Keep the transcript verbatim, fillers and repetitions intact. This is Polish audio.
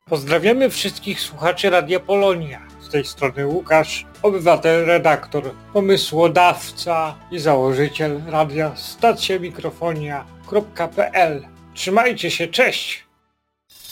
Pozdrawiamy wszystkich słuchaczy Radia Polonia. Z tej strony Łukasz, obywatel, redaktor, pomysłodawca i założyciel radia stacja mikrofonia kropka p l. Trzymajcie się, cześć!